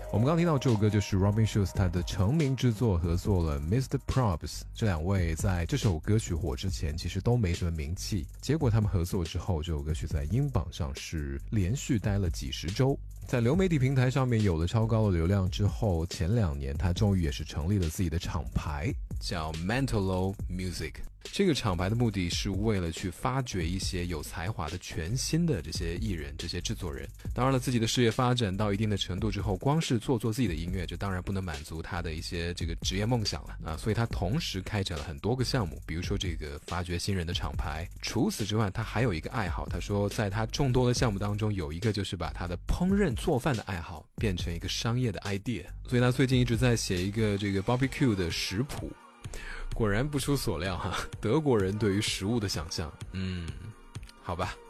我们刚听到这首歌就是 Robin Schulz 他的成名之作，合作了 Mr. Probs。 这两位在这首歌曲火之前其实都没什么名气，结果他们合作之后，这首歌曲在英榜上是连续待了几十周。在流媒体平台上面有了超高的流量之后，前2年他终于也是成立了自己的厂牌，叫 Mentalo Music。 这个厂牌的目的是为了去发掘一些有才华的全新的这些艺人，这些制作人。当然了，自己的事业发展到一定的程度之后，光是做自己的音乐，这当然不能满足他的一些这个职业梦想了啊。所以他同时开展了很多个项目，比如说这个发掘新人的厂牌。除此之外，他还有一个爱好，他说在他众多的项目当中，有一个就是把他的烹饪做饭的爱好变成一个商业的 idea。所以他最近一直在写一个这个 barbecue 的食谱。果然不出所料哈，德国人对于食物的想象，好吧。